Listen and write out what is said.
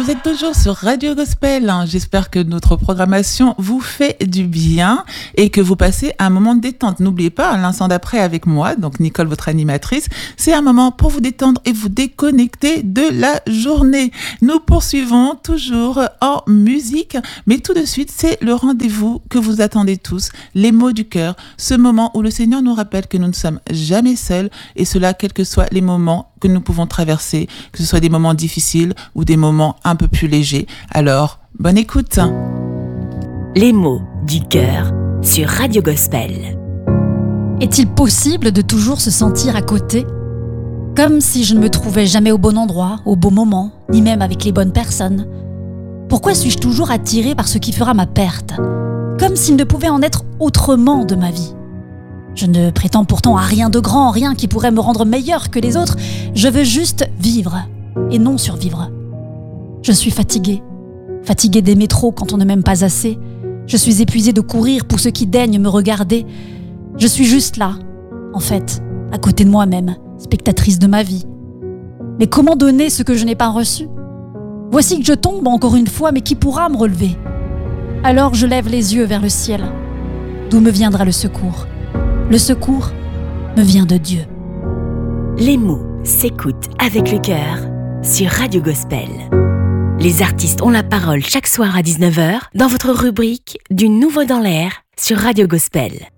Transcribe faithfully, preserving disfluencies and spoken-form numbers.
vous êtes toujours sur Radio Gospel. J'espère que notre programmation vous fait du bien et que vous passez un moment de détente. N'oubliez pas, à l'instant d'après avec moi, donc Nicole, votre animatrice, c'est un moment pour vous détendre et vous déconnecter de la journée. Nous poursuivons toujours en musique, mais tout de suite, c'est le rendez-vous que vous attendez tous, les mots du cœur, ce moment où le Seigneur nous rappelle que nous ne sommes jamais seuls, et cela quels que soient les moments que nous pouvons traverser, que ce soit des moments difficiles ou des moments un peu plus légers. Alors, bonne écoute. Les mots du cœur sur Radio Gospel. Est-il possible de toujours se sentir à côté ? Comme si je ne me trouvais jamais au bon endroit, au bon moment, ni même avec les bonnes personnes. Pourquoi suis-je toujours attirée par ce qui fera ma perte ? Comme s'il ne pouvait en être autrement de ma vie. Je ne prétends pourtant à rien de grand, rien qui pourrait me rendre meilleure que les autres. Je veux juste vivre, et non survivre. Je suis fatiguée. Fatiguée d'aimer trop quand on ne m'aime pas assez. Je suis épuisée de courir pour ceux qui daignent me regarder. Je suis juste là, en fait, à côté de moi-même, spectatrice de ma vie. Mais comment donner ce que je n'ai pas reçu ? Voici que je tombe encore une fois, mais qui pourra me relever ? Alors je lève les yeux vers le ciel. D'où me viendra le secours ? Le secours me vient de Dieu. Les mots s'écoutent avec le cœur sur Radio Gospel. Les artistes ont la parole chaque soir à dix-neuf heures dans votre rubrique du Nouveau dans l'air sur Radio Gospel.